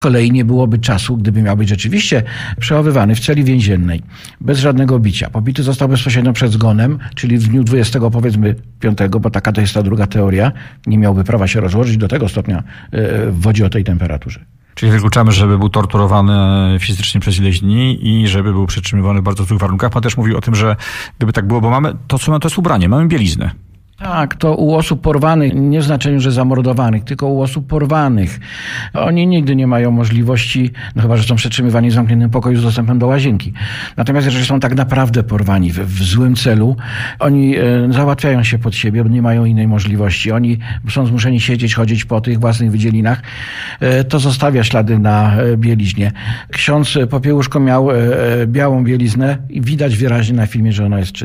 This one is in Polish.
kolei nie byłoby czasu, gdyby miał być rzeczywiście przechowywany w celi więziennej, bez żadnego bicia. Pobity został bezpośrednio przed zgonem, czyli w dniu 25, bo taka to jest ta druga teoria, nie miałby prawa się rozłożyć do tego stopnia w wodzie o tej temperaturze. Czyli wykluczamy, żeby był torturowany fizycznie przez ileś dni i żeby był przetrzymywany w bardzo złych warunkach. Pan też mówił o tym, że gdyby tak było, bo mamy to, co mamy, to jest ubranie, mamy bieliznę. Tak, to u osób porwanych, nie w znaczeniu, że zamordowanych, tylko u osób porwanych. Oni nigdy nie mają możliwości, no chyba że są przetrzymywani w zamkniętym pokoju z dostępem do łazienki. Natomiast jeżeli są tak naprawdę porwani w złym celu, oni załatwiają się pod siebie, bo nie mają innej możliwości. Oni są zmuszeni siedzieć, chodzić po tych własnych wydzielinach. To zostawia ślady na bieliźnie. Ksiądz Popiełuszko miał białą bieliznę i widać wyraźnie na filmie, że ona jest czysta.